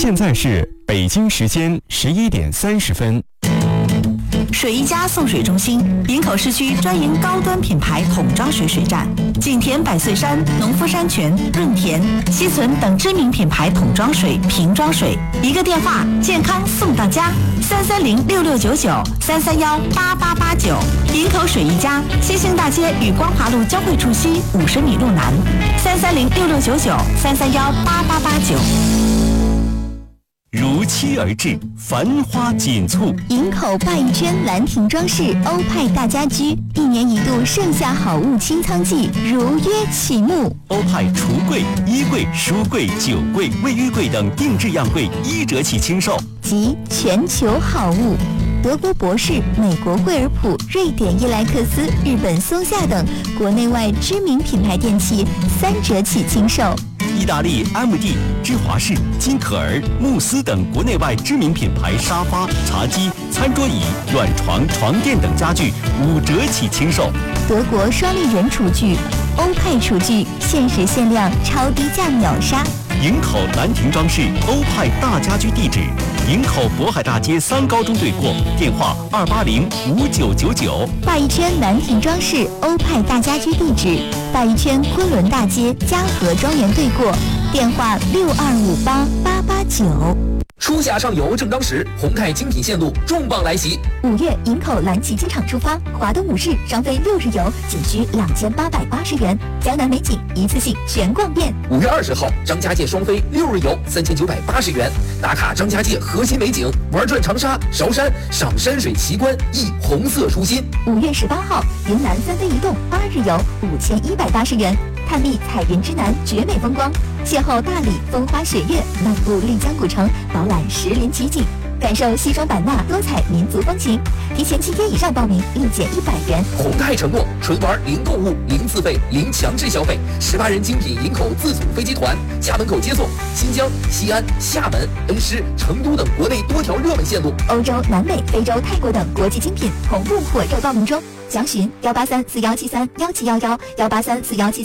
现在是北京时间11点30分。 水一家送水中心，营口市区专营高端品牌桶装水水站，景田百岁山、农夫山泉、润田、西存等知名品牌桶装水、瓶装水，一个电话，健康送到家，3306699，3318889。营口水一家，西兴大街与光华路交汇处西50米路南，3306699，3318889。 如期而至，繁花锦簇。 营口鲅鱼圈兰亭装饰欧派大家居，1年1度盛夏好物清仓季如约启幕。 欧派橱柜、衣柜、书柜、酒柜、卫浴柜等定制样柜1折起清售， 及全球好物。德国博士、美国惠而浦、瑞典伊莱克斯、日本松下等国内外知名品牌电器3折起清售。 意大利 MD、芝华士、金可儿、慕斯等国内外知名品牌沙发、茶几、餐桌椅、软床、床垫等家具5折起清售。 德国双立人厨具、欧派厨具限时限量超低价秒杀。 营口兰亭装饰欧派大家居地址：营口渤海大街3高中对过，电话2805999。 鲅鱼圈兰亭装饰欧派大家居地址：鲅鱼圈昆仑大街嘉禾庄园对过，电话6258889。 初夏上游正当时，宏泰精品线路重磅来袭。 5月营口蓝旗机场出发，华东5市双飞6日游仅需2880元，江南美景一次性全逛遍。 5月20号，张家界双飞6日游3980元，打卡张家界核心美景，玩转长沙、韶山，赏山水奇观，忆红色初心。 5月18号，云南3飞一动8日游5180元，探秘彩云之南绝美风光，邂逅大理风花雪月，漫步丽江古城，饱览石林奇景，感受西双版纳多彩民族风情。提前7天以上报名立减100元。 宏泰承诺纯玩零购物、零自费、零强制消费，18人精品营口自组飞机团，家门口接送，新疆、西安、厦门、恩施、成都等国内多条热门线路， 欧洲、南美、非洲、泰国等国际精品同步火热报名中。详询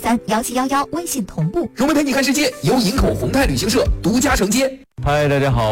18341731711，18341731711，微信同步。 融媒陪你看世界，由营口宏泰旅行社独家承接。 嗨，大家好。